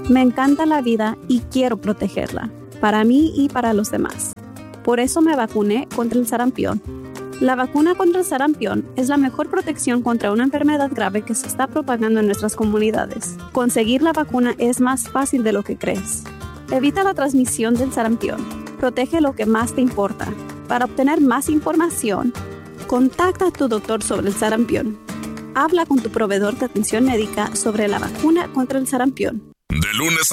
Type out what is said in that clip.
Me encanta la vida y quiero protegerla, para mí y para los demás. Por eso me vacuné contra el sarampión. La vacuna contra el sarampión es la mejor protección contra una enfermedad grave que se está propagando en nuestras comunidades. Conseguir la vacuna es más fácil de lo que crees. Evita la transmisión del sarampión. Protege lo que más te importa. Para obtener más información, contacta a tu doctor sobre el sarampión. Habla con tu proveedor de atención médica sobre la vacuna contra el sarampión. De lunes